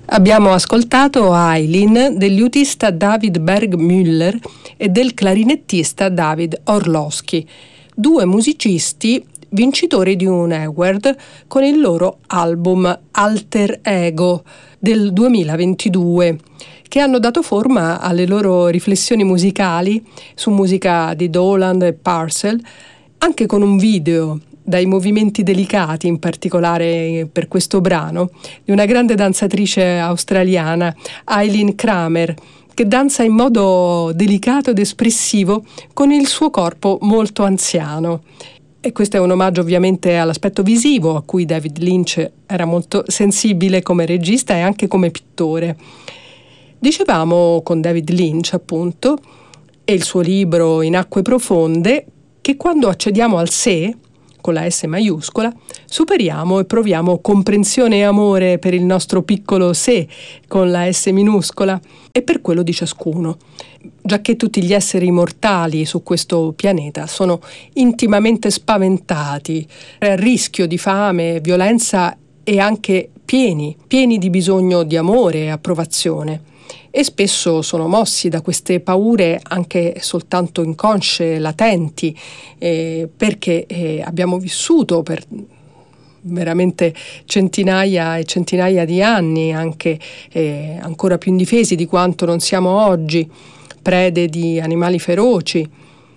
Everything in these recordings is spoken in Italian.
Abbiamo ascoltato Eileen del liutista David Bergmüller e del clarinettista David Orlowski, due musicisti vincitori di un award con il loro album Alter Ego del 2022, che hanno dato forma alle loro riflessioni musicali su musica di Dolan e Purcell, anche con un video dai movimenti delicati, in particolare per questo brano, di una grande danzatrice australiana, Eileen Kramer, che danza in modo delicato ed espressivo con il suo corpo molto anziano. E questo è un omaggio ovviamente all'aspetto visivo, a cui David Lynch era molto sensibile come regista e anche come pittore. Dicevamo con David Lynch, appunto, e il suo libro In acque profonde, che quando accediamo al sé, con la S maiuscola, superiamo e proviamo comprensione e amore per il nostro piccolo sé, con la S minuscola, e per quello di ciascuno, giacché tutti gli esseri mortali su questo pianeta sono intimamente spaventati, a rischio di fame, violenza e anche pieni di bisogno di amore e approvazione. E spesso sono mossi da queste paure anche soltanto inconsce, latenti, perché abbiamo vissuto per veramente centinaia e centinaia di anni, anche ancora più indifesi di quanto non siamo oggi, prede di animali feroci,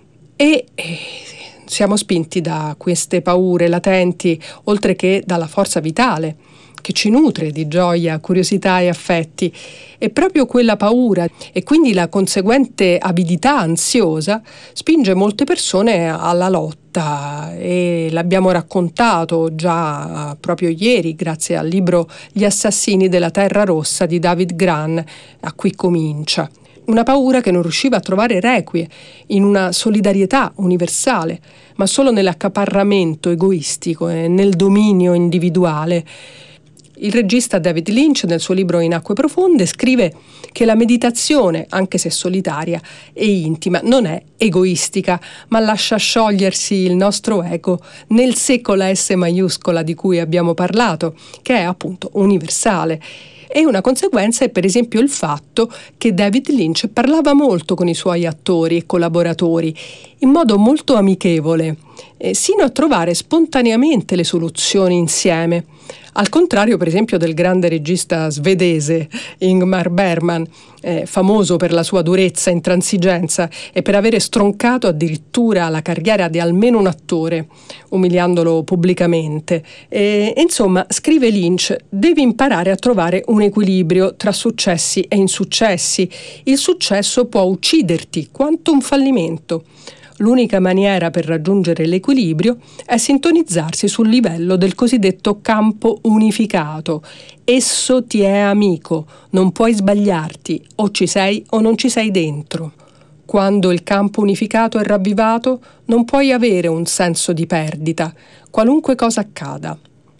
e siamo spinti da queste paure latenti, oltre che dalla forza vitale che ci nutre di gioia, curiosità e affetti. E proprio quella paura e quindi la conseguente avidità ansiosa spinge molte persone alla lotta, e l'abbiamo raccontato già proprio ieri grazie al libro Gli assassini della Terra Rossa di David Grann, A qui comincia. Una paura che non riusciva a trovare requie in una solidarietà universale, ma solo nell'accaparramento egoistico e nel dominio individuale. Il regista David Lynch, nel suo libro In acque profonde, scrive che la meditazione, anche se solitaria e intima, non è egoistica, ma lascia sciogliersi il nostro ego nel sé con la S maiuscola di cui abbiamo parlato, che è appunto universale. E una conseguenza è per esempio il fatto che David Lynch parlava molto con i suoi attori e collaboratori, in modo molto amichevole, sino a trovare spontaneamente le soluzioni insieme. Al contrario, per esempio, del grande regista svedese Ingmar Bergman, famoso per la sua durezza e intransigenza e per avere stroncato addirittura la carriera di almeno un attore, umiliandolo pubblicamente. Insomma, scrive Lynch, devi imparare a trovare un equilibrio tra successi e insuccessi. Il successo può ucciderti quanto un fallimento. L'unica maniera per raggiungere l'equilibrio è sintonizzarsi sul livello del cosiddetto campo unificato. Esso ti è amico, non puoi sbagliarti, o ci sei o non ci sei dentro. Quando il campo unificato è ravvivato, non puoi avere un senso di perdita, qualunque cosa accada.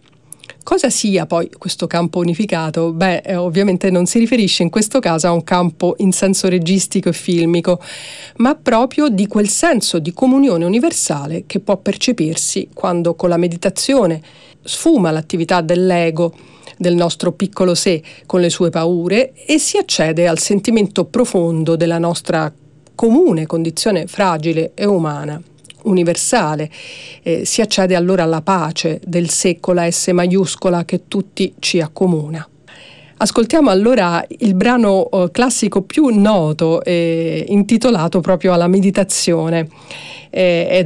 Cosa sia poi questo campo unificato? Ovviamente non si riferisce in questo caso a un campo in senso registico e filmico, ma proprio di quel senso di comunione universale che può percepirsi quando con la meditazione sfuma l'attività dell'ego, del nostro piccolo sé con le sue paure, e si accede al sentimento profondo della nostra comune condizione fragile e umana, universale. Si accede allora alla pace del sé con la S maiuscola che tutti ci accomuna. Ascoltiamo allora il brano classico più noto, intitolato proprio alla meditazione, ed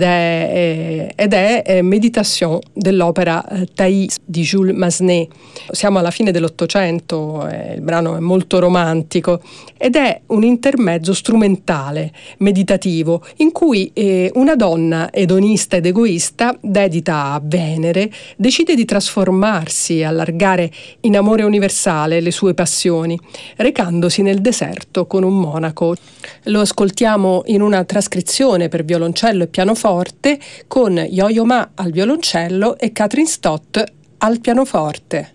è Méditation dell'opera Thaïs di Jules Massenet. Siamo alla fine dell'Ottocento, il brano è molto romantico ed è un intermezzo strumentale, meditativo, in cui una donna edonista ed egoista, dedita a Venere, decide di trasformarsi e allargare in amore universale le sue passioni, recandosi nel deserto con un monaco. Lo ascoltiamo in una trascrizione per violoncello e pianoforte con Yo-Yo Ma al violoncello e Catherine Stott al pianoforte.